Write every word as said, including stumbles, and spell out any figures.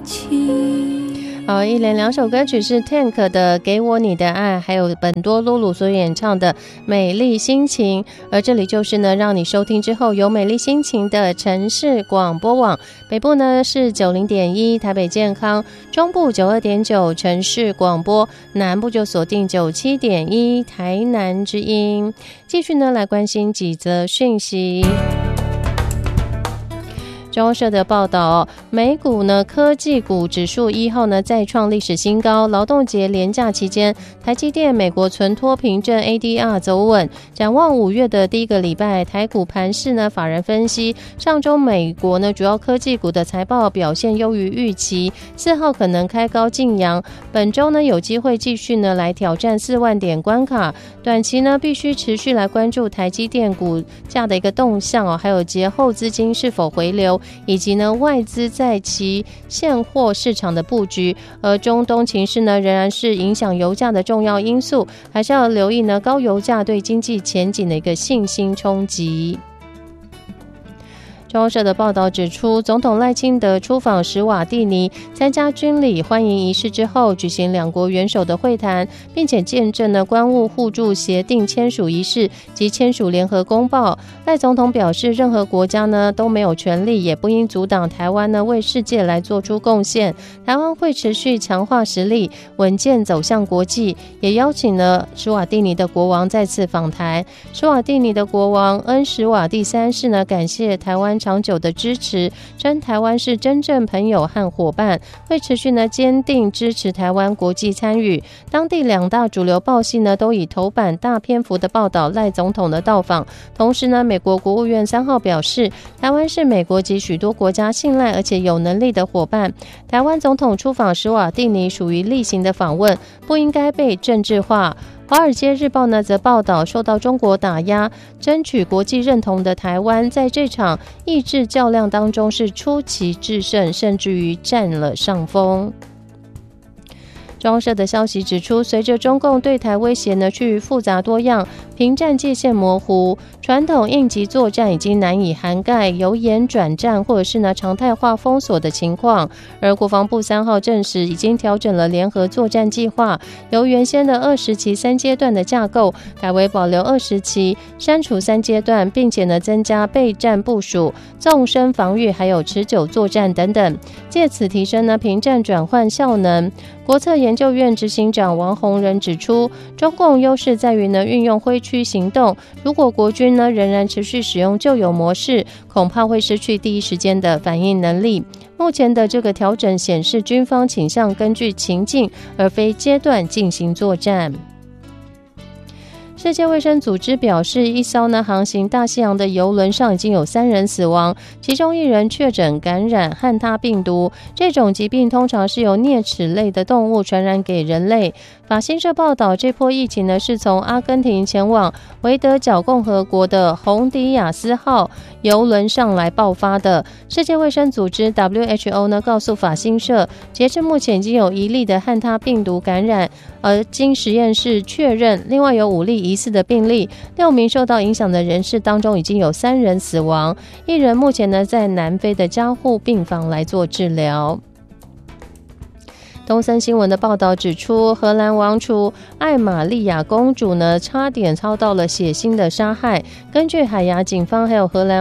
好，一连两首歌曲是 Tank 的《给我你的爱》，还有本多露露所演唱的《美丽心情》。而这里就是呢，让你收听之后有美丽心情的城市广播网。北部呢是 九十点一 台北健康，中部 九十二点九 城市广播，南部就锁定 九十七点一 台南之音。继续呢来关心几则讯息。中央社的报道，美股呢科技股指数一号呢再创历史新高。劳动节连假期间，台积电美国存托凭证 A D R 走稳。展望五月的第一个礼拜，台股盘势呢，法人分析，上周美国呢主要科技股的财报表现优于预期，四号可能开高进扬，本周呢有机会继续呢来挑战四万点关卡。短期呢必须持续来关注台积电股价的一个动向哦，还有节后资金是否回流，以及呢外资在其现货市场的布局。而中东情势呢仍然是影响油价的重要因素，还是要留意呢高油价对经济前景的一个信心冲击。中央社的报道指出，总统赖清德出访史瓦蒂尼，参加军礼欢迎仪式之后，举行两国元首的会谈，并且见证了关务互助协定签署仪式及签署联合公报。赖总统表示，任何国家呢都没有权利，也不应阻挡台湾呢为世界来做出贡献。台湾会持续强化实力，稳健走向国际。也邀请了史瓦蒂尼的国王再次访台。史瓦蒂尼的国王恩史瓦蒂三世呢，感谢台湾长久的支持，称台湾是真正朋友和伙伴，会持续呢坚定支持台湾国际参与。当地两大主流报系呢都以头版大篇幅的报道赖总统的到访。同时呢，美国国务院三号表示，台湾是美国及许多国家信赖而且有能力的伙伴。台湾总统出访史瓦蒂尼属于例行的访问，不应该被政治化。华尔街日报呢则报道，受到中国打压，争取国际认同的台湾，在这场意志较量当中是出奇制胜，甚至于占了上风。中央社的消息指出，随着中共对台威胁呢趋于复杂多样，屏战界限模糊，传统应急作战已经难以涵盖由严转战或者是呢常态化封锁的情况。而国防部三号证实，已经调整了联合作战计划，由原先的二十期三阶段的架构，改为保留二十期，删除三阶段，并且呢增加备战部署、纵深防御还有持久作战等等，借此提升呢屏战转换效能。国策研究院执行长王洪仁指出，中共优势在于呢运用挥区行动，如果国军呢仍然持续使用旧有模式，恐怕会失去第一时间的反应能力。目前的这个调整显示，军方倾向根据情境而非阶段进行作战。世界卫生组织表示，一艘呢航行大西洋的邮轮上已经有三人死亡，其中一人确诊感染汉他病毒。这种疾病通常是由啮齿类的动物传染给人类。法新社报道，这波疫情呢是从阿根廷前往维德角共和国的洪迪亚斯号邮轮上来爆发的。世界卫生组织 W H O 呢告诉法新社，截至目前已经有一例的汉他病毒感染，而经实验室确认，另外有五例疑似的病例，六名受到影响的人士当中已经有三人死亡，一人目前呢在南非的加护病房来做治疗。东森新闻的报道指出，荷兰王储艾玛利亚公主呢差点遭到了血腥的杀害。根据海牙警方还有荷兰